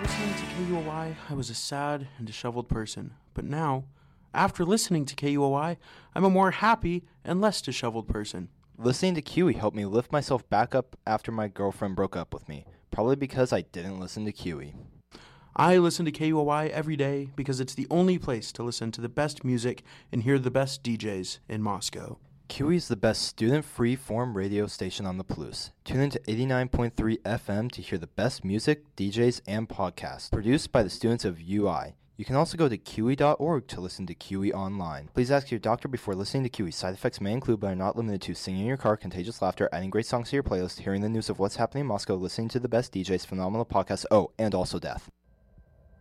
Listening to KUOI, I was a sad and disheveled person. But now, after listening to KUOI, I'm a more happy and less disheveled person. Listening to Kiwi helped me lift myself back up after my girlfriend broke up with me, probably because I didn't listen to Kiwi. I listen to KUOI every day because it's the only place to listen to the best music and hear the best DJs in Moscow. Kiwi is the best student-free form radio station on the Palouse. Tune into 89.3 FM to hear the best music, DJs, and podcasts, produced by the students of UI. You can also go to kiwi.org to listen to Kiwi online. Please ask your doctor before listening to Kiwi. Side effects may include but are not limited to singing in your car, contagious laughter, adding great songs to your playlist, hearing the news of what's happening in Moscow, listening to the best DJs, phenomenal podcasts, and also death.